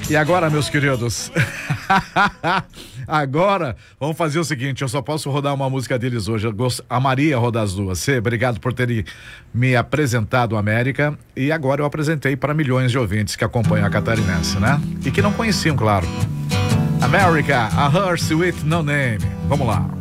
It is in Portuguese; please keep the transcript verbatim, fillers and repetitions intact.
E agora, meus queridos, agora vamos fazer o seguinte, eu só posso rodar uma música deles hoje, eu gost... a Maria rodar as duas. Cê, obrigado por terem me apresentado a América, e agora eu apresentei para milhões de ouvintes que acompanham a Catarinense, né? E que não conheciam, claro. America, a Hearse with No Name. Vamos lá.